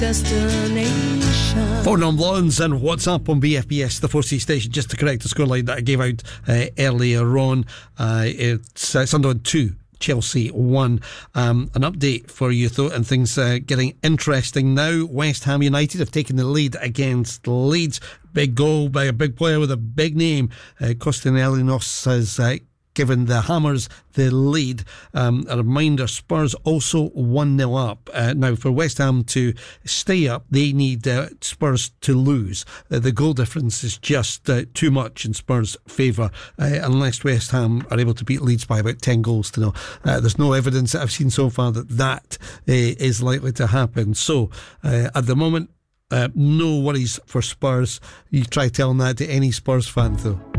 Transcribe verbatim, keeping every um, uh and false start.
Destination. Four non-blondes and What's Up on B F B S, the four C station. Just to correct the scoreline that I gave out uh, earlier on, uh, it's uh, Sunderland two, Chelsea one. Um, an update for you though, and things uh, getting interesting now. West Ham United have taken the lead against Leeds. Big goal by a big player with a big name. uh, Kostin Elinos has uh, given the Hammers the lead. Um, a reminder, Spurs also one nil up. Uh, now, for West Ham to stay up, they need uh, Spurs to lose. Uh, the goal difference is just uh, too much in Spurs' favour, uh, unless West Ham are able to beat Leeds by about ten goals to nil. Uh, there's no evidence that I've seen so far that that uh, is likely to happen. So, uh, at the moment, uh, no worries for Spurs. You try telling that to any Spurs fan, though.